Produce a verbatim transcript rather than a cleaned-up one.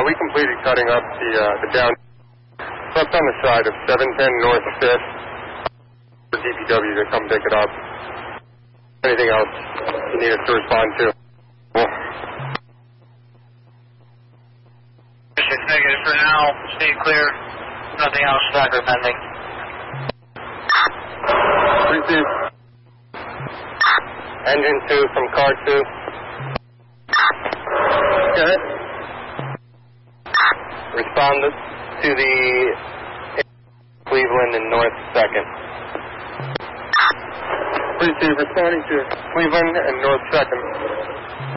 we completed cutting up the uh, the down. Left on the side of seven ten North fifth. For D P W to come pick it up. Anything else you need us to respond to? Cool. Six negative for now. Stay clear. Nothing else. Tracker pending. Three two. Engine two from car two. Okay. Respond to the Cleveland and North second. Three two responding to Cleveland and North second.